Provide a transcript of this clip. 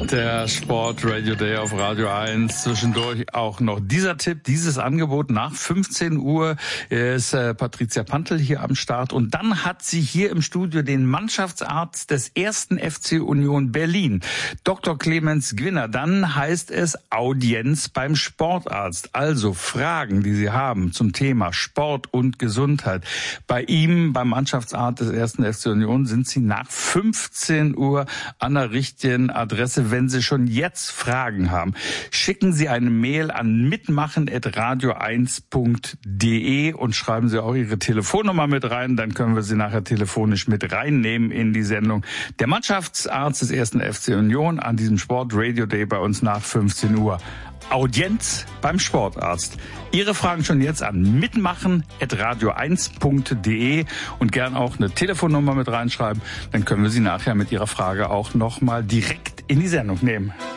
Der Sport Radio Day auf Radio 1. Zwischendurch auch noch dieser Tipp, dieses Angebot nach 15 Uhr ist Patricia Pantl hier am Start. Und dann hat sie hier im Studio den Mannschaftsarzt des 1. FC Union Berlin, Dr. Clemens Gwinner. Dann heißt es Audienz beim Sportarzt. Also Fragen, die Sie haben zum Thema Sport und Gesundheit. Bei ihm, beim Mannschaftsarzt des 1. FC Union, sind Sie nach 15 Uhr an der richtigen Adresse. Wenn Sie schon jetzt Fragen haben, schicken Sie eine Mail an mitmachen@radio1.de und schreiben Sie auch Ihre Telefonnummer mit rein. Dann können wir Sie nachher telefonisch mit reinnehmen in die Sendung. Der Mannschaftsarzt des 1. FC Union an diesem Sport Radio Day bei uns nach 15 Uhr. Audienz beim Sportarzt. Ihre Fragen schon jetzt an mitmachen@radio1.de und gern auch eine Telefonnummer mit reinschreiben. Dann können wir Sie nachher mit Ihrer Frage auch noch mal direkt in die Sendung nehmen.